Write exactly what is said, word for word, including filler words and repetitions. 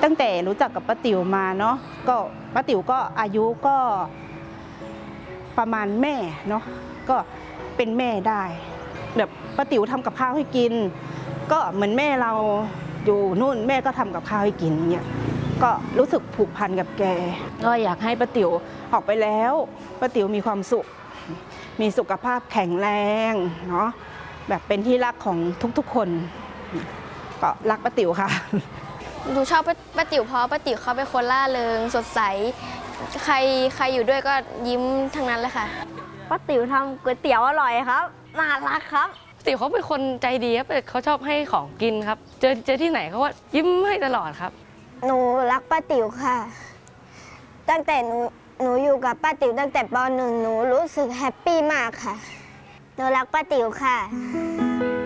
ตั้งแต่รู้จักกับป้าติ๋วมาเนาะก็ป้าติ๋วก็อายุก็ประมาณแม่เนาะก็เป็นแม่ได้แบบป้าติ๋วทำกับข้าวให้กินก็เหมือนแม่เราอยู่นู่นแม่ก็ทำกับข้าวให้กินเงี้ยก็รู้สึกผูกพันกับแกก็อยากให้ป้าติ๋วออกไปแล้วป้าติ๋วมีความสุขมีสุขภาพแข็งแรงเนาะแบบเป็นที่รักของทุกๆคนก็รักป้าติ๋วค่ะหนูชอบป้าติ๋วเพราะป้าติ๋วเขาเป็นคนล่าเริงสดใสใครใครอยู่ด้วยก็ยิ้มทั้งนั้นเลยค่ะป้าติ๋วทำก๋วยเตี๋ยวอร่อยครับน่ารักครับติ๋วเขาเป็นคนใจดีครับเขาชอบให้ของกินครับเจอเจอที่ไหนเขาว่ายิ้มให้ตลอดครับหนูรักป้าติ๋วค่ะตั้งแต่หนูหนูอยู่กับป้าติ๋วตั้งแต่ป หนึ่ง หนูรู้สึกแฮปปี้มากค่ะหนูรักป้าติ๋วค่ะ